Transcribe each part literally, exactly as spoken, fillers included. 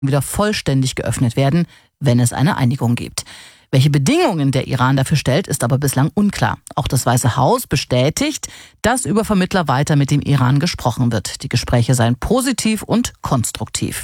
wieder vollständig geöffnet werden, wenn es eine Einigung gibt. Welche Bedingungen der Iran dafür stellt, ist aber bislang unklar. Auch das Weiße Haus bestätigt, dass über Vermittler weiter mit dem Iran gesprochen wird. Die Gespräche seien positiv und konstruktiv.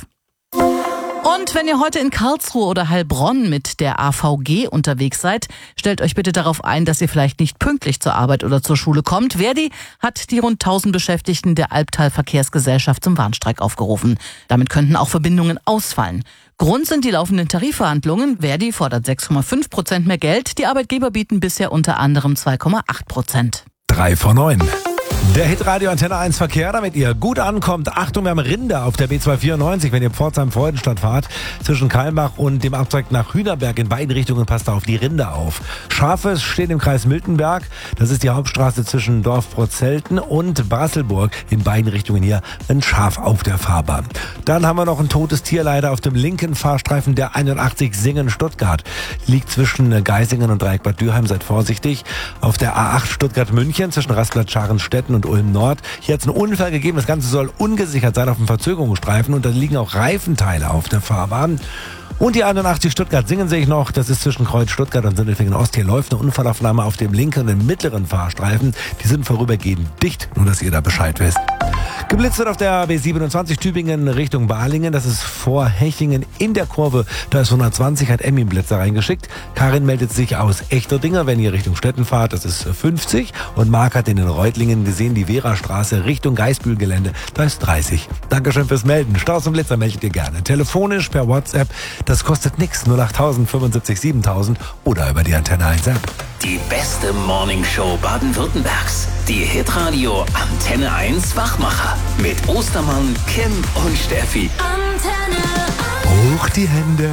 Und wenn ihr heute in Karlsruhe oder Heilbronn mit der A V G unterwegs seid, stellt euch bitte darauf ein, dass ihr vielleicht nicht pünktlich zur Arbeit oder zur Schule kommt. Verdi hat die rund tausend Beschäftigten der Albtal Verkehrsgesellschaft zum Warnstreik aufgerufen. Damit könnten auch Verbindungen ausfallen. Grund sind die laufenden Tarifverhandlungen. Verdi fordert sechs Komma fünf Prozent mehr Geld. Die Arbeitgeber bieten bisher unter anderem zwei Komma acht Prozent. drei vor neun. Der Hitradio Antenne eins Verkehr, damit ihr gut ankommt. Achtung, wir haben Rinder auf der B zweihundertvierundneunzig, wenn ihr Pforzheim-Freudenstadt fahrt. Zwischen Kalmbach und dem Abzweig nach Hühnerberg in beiden Richtungen passt da auf die Rinder auf. Scharfes steht im Kreis Miltenberg. Das ist die Hauptstraße zwischen Dorf Prozelten und Baselburg. In beiden Richtungen hier ein Schaf auf der Fahrbahn. Dann haben wir noch ein totes Tier leider auf dem linken Fahrstreifen der einundachtzig Singen-Stuttgart. Liegt zwischen Geisingen und Dreieck Bad Dürheim, seid vorsichtig. Auf der A acht Stuttgart-München zwischen Rastplatz Scharenstetten und Ulm Nord. Hier hat es einen Unfall gegeben. Das Ganze soll ungesichert sein auf dem Verzögerungsstreifen und da liegen auch Reifenteile auf der Fahrbahn. Und die einundachtzig Stuttgart-Singen sehe ich noch, das ist zwischen Kreuz Stuttgart und Sindelfingen-Ost. Hier läuft eine Unfallaufnahme auf dem linken und mittleren Fahrstreifen. Die sind vorübergehend dicht, nur dass ihr da Bescheid wisst. Geblitzt wird auf der B siebenundzwanzig Tübingen Richtung Balingen. Das ist vor Hechingen in der Kurve. Da ist hundertzwanzig, hat Emmy einen Blitzer reingeschickt. Karin meldet sich aus Echterdinger, wenn ihr Richtung Stetten fahrt. Das ist fünfzig. Und Marc hat in den Reutlingen gesehen, die Vera-Straße Richtung Geisbühl-Gelände. Da ist dreißig. Dankeschön fürs Melden. Staus und Blitzer meldet ihr gerne. Telefonisch, per WhatsApp. Das kostet nichts. null acht tausend fünfundsiebzig siebentausend oder über die Antenne eins App. Die beste Morningshow Baden-Württembergs. Die Hitradio Antenne eins Wachmacher. Mit Ostermann, Kim und Steffi. Antenne Hoch die Hände.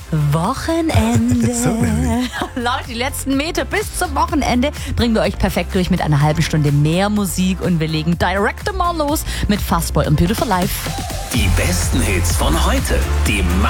Wochenende. So nämlich. Leute, die letzten Meter bis zum Wochenende bringen wir euch perfekt durch mit einer halben Stunde mehr Musik und wir legen direkt mal los mit Fastboy und Beautiful Life. Die besten Hits von heute. Die